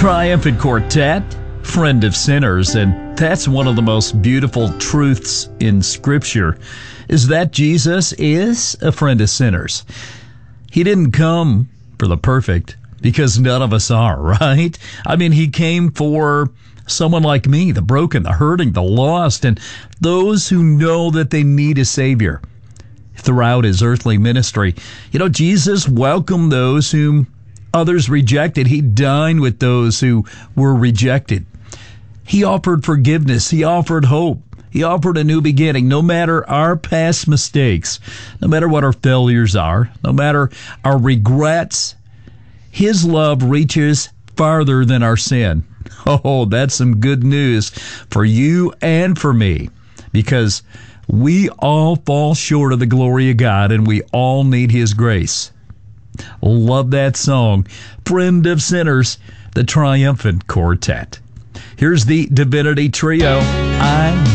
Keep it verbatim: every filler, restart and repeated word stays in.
Triumphant Quartet, friend of sinners, and that's one of the most beautiful truths in Scripture, is that Jesus is a friend of sinners. He didn't come for the perfect, because none of us are, right? I mean, he came for someone like me, the broken, the hurting, the lost, and those who know that they need a Savior. Throughout his earthly ministry, you know, Jesus welcomed those whom others rejected. He dined with those who were rejected. He offered forgiveness. He offered hope. He offered a new beginning. No matter our past mistakes, no matter what our failures are, no matter our regrets, his love reaches farther than our sin. Oh, that's some good news for you and for me, because we all fall short of the glory of God, and we all need his grace. Love that song, Friend of Sinners, the Triumphant Quartet. Here's the Divinity Trio, I